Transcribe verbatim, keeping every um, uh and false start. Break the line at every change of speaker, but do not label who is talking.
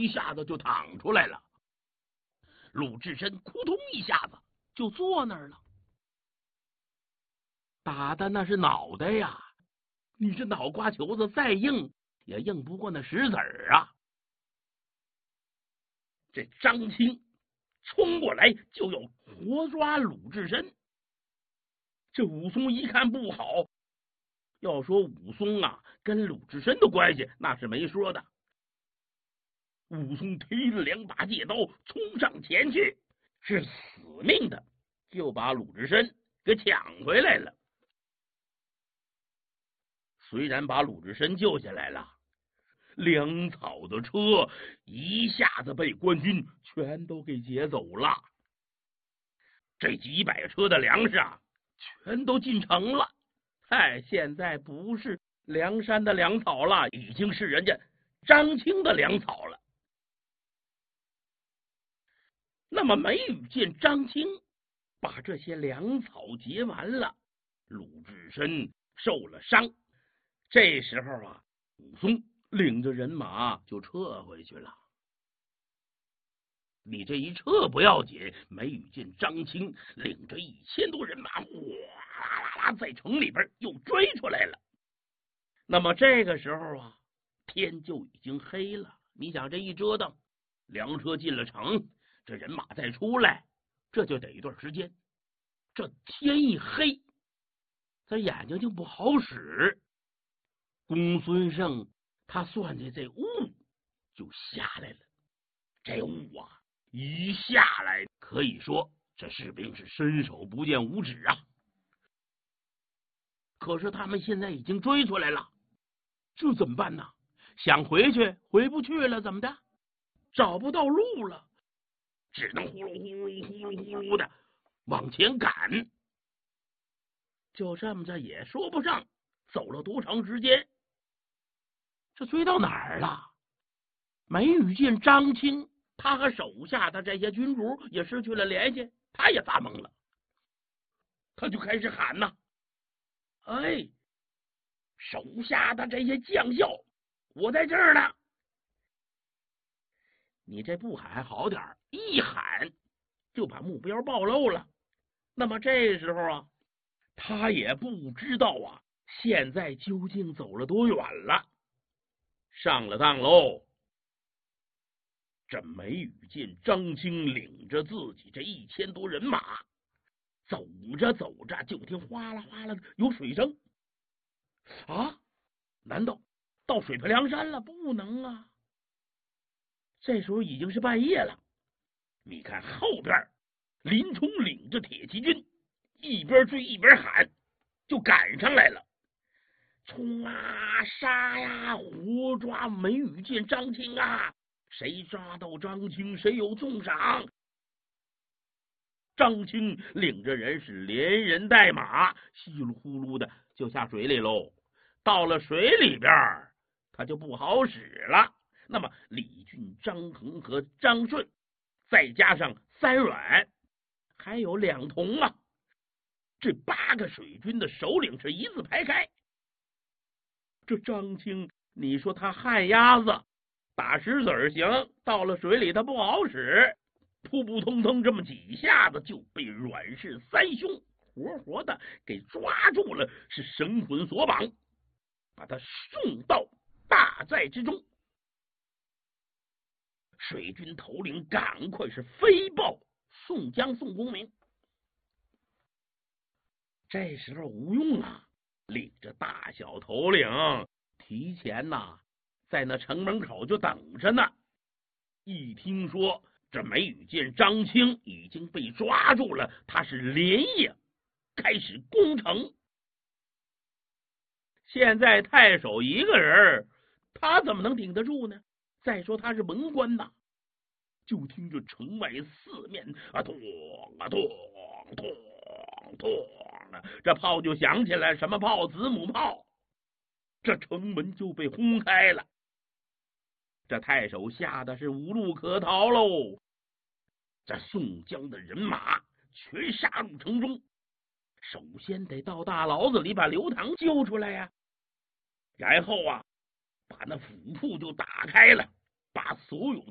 一下子就躺出来了。鲁智深扑通一下子就坐那儿了，打的那是脑袋呀！你这脑瓜球子再硬也硬不过那石子儿啊！这张青冲过来就要活抓鲁智深。这武松一看不好，要说武松啊跟鲁智深的关系那是没说的。武松提了两把戒刀冲上前去，是死命的就把鲁智深给抢回来了。虽然把鲁智深救下来了，粮草的车一下子被官军全都给劫走了。这几百车的粮食啊，全都进城了。哎，现在不是梁山的粮草了，已经是人家张青的粮草了。那么梅雨见张青把这些粮草劫完了，鲁智深受了伤，这时候啊，武松领着人马就撤回去了。你这一撤不要紧，梅雨见张青领着一千多人马，哗啦啦啦在城里边又追出来了。那么这个时候啊，天就已经黑了。你想这一折腾，粮车进了城，这人马再出来，这就得一段时间。这天一黑，咱眼睛就不好使。公孙胜他算计这雾就下来了，这雾啊一下来，可以说这士兵是伸手不见五指啊。可是他们现在已经追出来了，这怎么办呢？想回去回不去了，怎么的？找不到路了，只能呼噜呼噜呼噜呼噜的往前赶。就这么着也说不上走了多长时间，这追到哪儿了？梅雨见张青他和手下的这些军卒也失去了联系，他也发懵了，他就开始喊呐：哎，手下的这些将校，我在这儿呢！你这不喊还好点，一喊就把目标暴露了。那么这时候啊，他也不知道啊，现在究竟走了多远了。上了当喽！这梅雨见张青领着自己这一千多人马，走着走着就听哗啦哗啦有水声啊！难道到水泊梁山了？不能啊！这时候已经是半夜了。你看后边林冲领着铁骑军一边追一边喊，就赶上来了。冲啊，杀呀，活抓梅雨见张青啊！谁抓到张青谁有重赏。张青领着人是连人带马，稀里呼噜的就下水里喽。到了水里边他就不好使了。那么李俊、张衡和张顺，再加上三阮，还有两童啊，这八个水军的首领是一字排开。这张青，你说他旱鸭子打石子行，到了水里他不好使，扑扑通通这么几下子就被阮氏三兄活活的给抓住了，是绳捆索绑，把他送到大寨之中。水军头领赶快是飞报宋江、宋公明。这时候吴用啊，领着大小头领提前呐，在那城门口就等着呢。一听说这梅雨见张青已经被抓住了，他是连夜开始攻城。现在太守一个人，他怎么能顶得住呢？再说他是文官呐。就听着城外四面啊咚啊咚咚咚的，这炮就响起来。什么炮？子母炮。这城门就被轰开了。这太守吓得是无路可逃喽。这宋江的人马全杀入城中，首先得到大牢子里把刘唐救出来呀、啊，然后啊，把那府库就打开了，把所有